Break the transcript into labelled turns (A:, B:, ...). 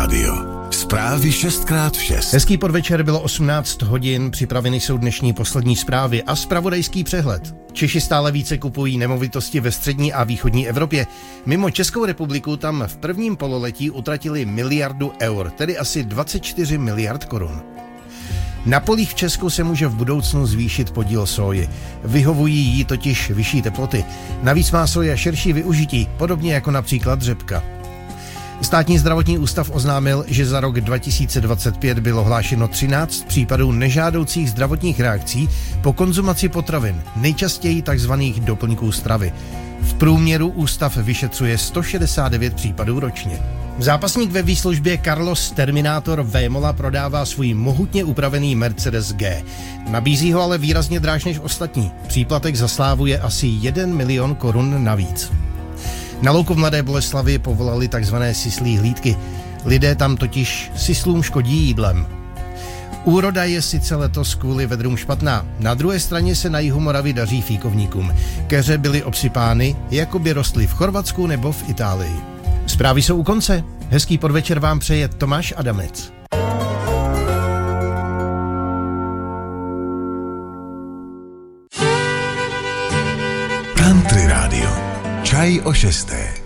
A: rádio. Zprávy 6x6.
B: Hezký podvečer, bylo 18 hodin, připraveny jsou dnešní poslední zprávy a zpravodajský přehled. Češi stále více kupují nemovitosti ve střední a východní Evropě. Mimo Českou republiku tam v prvním pololetí utratili 1 miliardu eur, tedy asi 24 miliard korun. Na polích v Česku se může v budoucnu zvýšit podíl sóji. Vyhovují jí totiž vyšší teploty. Navíc má soja širší využití, podobně jako například řepka. Státní zdravotní ústav oznámil, že za rok 2025 bylo hlášeno 13 případů nežádoucích zdravotních reakcí po konzumaci potravin, nejčastěji tzv. Doplňků stravy. V průměru ústav vyšetřuje 169 případů ročně. Zápasník ve výslužbě Carlos Terminator Vémola prodává svůj mohutně upravený Mercedes G. Nabízí ho ale výrazně dráž než ostatní. Příplatek za slávu je asi 1 milion korun navíc. Na louku v Mladé Boleslavi povolali takzvané syslí hlídky. Lidé tam totiž syslům škodí jídlem. Úroda je sice letos kvůli vedrům špatná, na druhé straně se na jihu Moravy daří fíkovníkům. Keře byly obsypány, jako by rostly v Chorvatsku nebo v Itálii. Zprávy jsou u konce. Hezký podvečer vám přeje Tomáš Adamec.
A: Country rádio. Čaj o 6.